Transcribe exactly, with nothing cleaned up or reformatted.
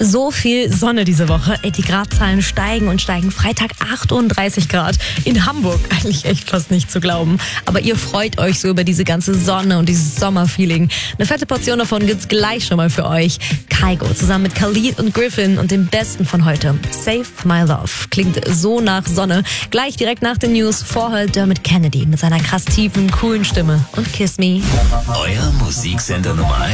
So viel Sonne diese Woche. Ey, die Gradzahlen steigen und steigen. Freitag achtunddreißig Grad in Hamburg. Eigentlich echt fast nicht zu glauben. Aber ihr freut euch so über diese ganze Sonne und dieses Sommerfeeling. Eine fette Portion davon gibt's gleich schon mal für euch. Kygo zusammen mit Khalid und Griffin und dem Besten von heute. Save My Love. Klingt so nach Sonne. Gleich direkt nach den News vorher Dermot Kennedy mit seiner krass tiefen, coolen Stimme. Und Kiss Me. Euer Musiksender Nummer eins.